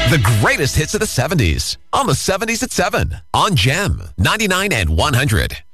The greatest hits of the 70s on the 70s at 7 on GEM 99 and 100.